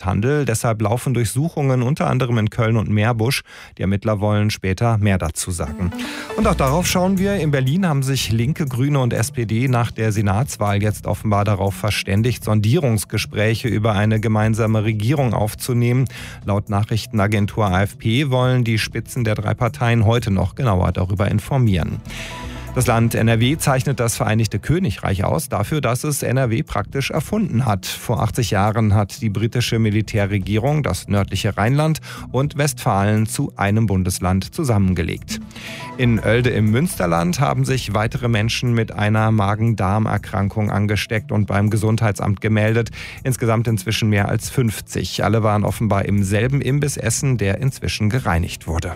Menschenhandel. Deshalb laufen Durchsuchungen unter anderem in Köln und Meerbusch. Die Ermittler wollen später mehr dazu sagen. Und auch darauf schauen wir. In Berlin haben sich Linke, Grüne und SPD nach der Senatswahl jetzt offenbar darauf verständigt, Sondierungsgespräche über eine gemeinsame Regierung aufzunehmen. Laut Nachrichtenagentur AFP wollen die Spitzen der drei Parteien heute noch genauer darüber informieren. Das Land NRW zeichnet das Vereinigte Königreich aus dafür, dass es NRW praktisch erfunden hat. Vor 80 Jahren hat die britische Militärregierung das nördliche Rheinland und Westfalen zu einem Bundesland zusammengelegt. In Oelde im Münsterland haben sich weitere Menschen mit einer Magen-Darm-Erkrankung angesteckt und beim Gesundheitsamt gemeldet. Insgesamt inzwischen mehr als 50. Alle waren offenbar im selben Imbiss essen, der inzwischen gereinigt wurde.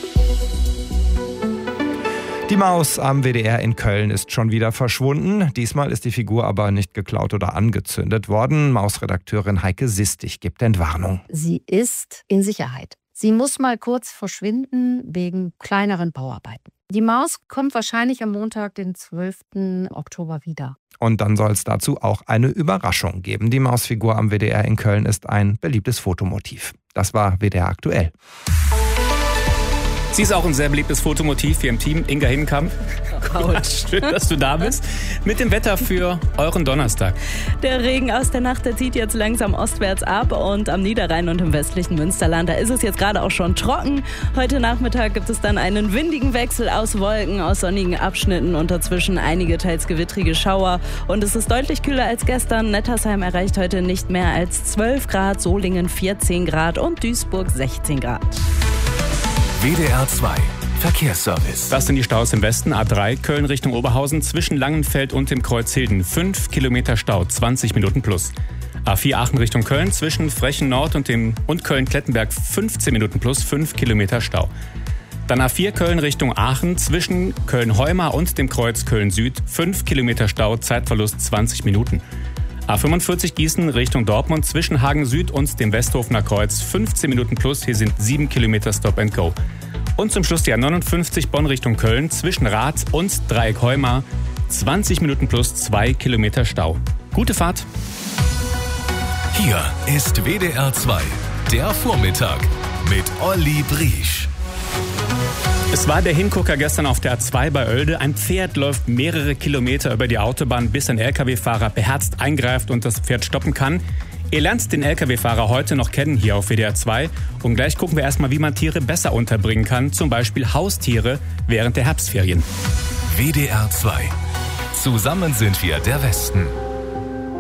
Die Maus am WDR in Köln ist schon wieder verschwunden. Diesmal ist die Figur aber nicht geklaut oder angezündet worden. Mausredakteurin Heike Sistich gibt Entwarnung. Sie ist in Sicherheit. Sie muss mal kurz verschwinden wegen kleineren Bauarbeiten. Die Maus kommt wahrscheinlich am Montag, den 12. Oktober wieder. Und dann soll es dazu auch eine Überraschung geben. Die Mausfigur am WDR in Köln ist ein beliebtes Fotomotiv. Das war WDR aktuell. Sie ist auch ein sehr beliebtes Fotomotiv hier im Team. Inga Hinkamp. Schön, dass du da bist. Mit dem Wetter für euren Donnerstag. Der Regen aus der Nacht, der zieht jetzt langsam ostwärts ab. Und am Niederrhein und im westlichen Münsterland, da ist es jetzt gerade auch schon trocken. Heute Nachmittag gibt es dann einen windigen Wechsel aus Wolken, aus sonnigen Abschnitten und dazwischen einige teils gewittrige Schauer. Und es ist deutlich kühler als gestern. Nettersheim erreicht heute nicht mehr als 12 Grad, Solingen 14 Grad und Duisburg 16 Grad. WDR 2 Verkehrsservice. Das sind die Staus im Westen. A3 Köln Richtung Oberhausen zwischen Langenfeld und dem Kreuz Hilden. 5 Kilometer Stau, 20 Minuten plus. A4 Aachen Richtung Köln zwischen Frechen Nord und Köln-Klettenberg 15 Minuten plus, 5 Kilometer Stau. Dann A4 Köln Richtung Aachen zwischen Köln-Heumar und dem Kreuz Köln Süd. 5 Kilometer Stau, Zeitverlust 20 Minuten. A45 Gießen Richtung Dortmund zwischen Hagen Süd und dem Westhofener Kreuz 15 Minuten plus, hier sind 7 Kilometer Stop and Go. Und zum Schluss die A59 Bonn Richtung Köln zwischen Rath und Dreieck Heumar 20 Minuten plus, 2 Kilometer Stau. Gute Fahrt! Hier ist WDR 2, der Vormittag mit Olli Briesch. Es war der Hingucker gestern auf der A2 bei Oelde. Ein Pferd läuft mehrere Kilometer über die Autobahn, bis ein Lkw-Fahrer beherzt eingreift und das Pferd stoppen kann. Ihr lernt den Lkw-Fahrer heute noch kennen hier auf WDR 2. Und gleich gucken wir erstmal, wie man Tiere besser unterbringen kann. Zum Beispiel Haustiere während der Herbstferien. WDR 2. Zusammen sind wir der Westen.